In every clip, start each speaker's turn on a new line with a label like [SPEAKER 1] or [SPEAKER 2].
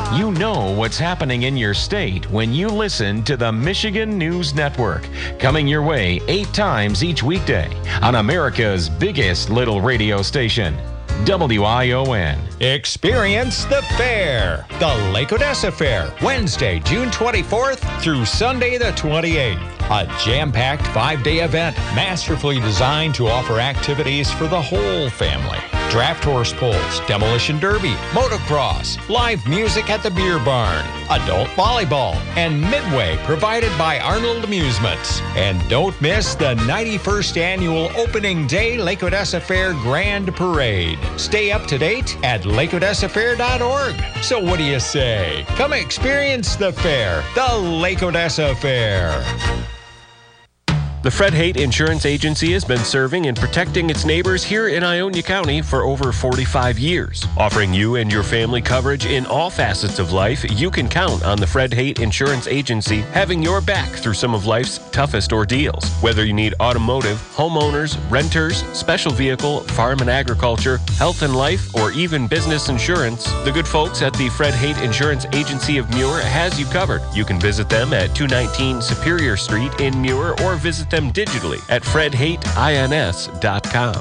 [SPEAKER 1] You know what's happening in your state when you listen to the Michigan News Network, coming your way 8 times each weekday on America's biggest little radio station, WION.
[SPEAKER 2] Experience the fair, the Lake Odessa Fair, Wednesday, June 24th through Sunday the 28th. A jam-packed 5-day event masterfully designed to offer activities for the whole family. Draft horse pulls, demolition derby, motocross, live music at the beer barn, adult volleyball, and midway provided by Arnold Amusements. And don't miss the 91st annual opening day Lake Odessa Fair Grand Parade. Stay up to date at lakeodessafair.org. So what do you say? Come experience the fair, the Lake Odessa Fair.
[SPEAKER 3] The Fred Haight Insurance Agency has been serving and protecting its neighbors here in Ionia County for over 45 years. Offering you and your family coverage in all facets of life, you can count on the Fred Haight Insurance Agency having your back through some of life's toughest ordeals. Whether you need automotive, homeowners, renters, special vehicle, farm and agriculture, health and life, or even business insurance, the good folks at the Fred Haight Insurance Agency of Muir has you covered. You can visit them at 219 Superior Street in Muir or visit them digitally at fredhaightins.com.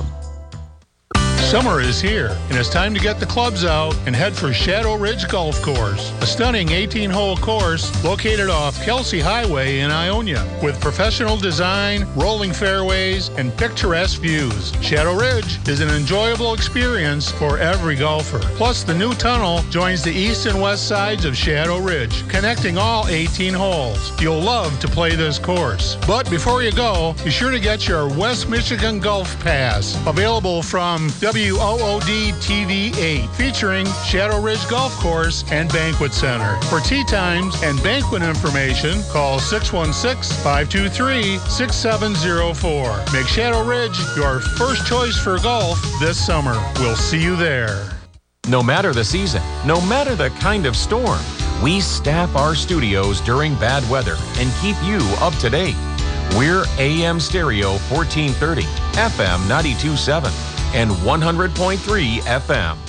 [SPEAKER 4] Summer is here, and it's time to get the clubs out and head for Shadow Ridge Golf Course, a stunning 18-hole course located off Kelsey Highway in Ionia, with professional design, rolling fairways, and picturesque views. Shadow Ridge is an enjoyable experience for every golfer. Plus, the new tunnel joins the east and west sides of Shadow Ridge, connecting all 18 holes. You'll love to play this course. But before you go, be sure to get your West Michigan Golf Pass, available from WOOD TV 8, featuring Shadow Ridge Golf Course and Banquet Center. For tee times and banquet information, call 616-523-6704. Make Shadow Ridge your first choice for golf this summer. We'll see you there.
[SPEAKER 1] No matter the season, no matter the kind of storm, we staff our studios during bad weather and keep you up to date. We're AM Stereo 1430, FM 92.7, and 100.3 FM.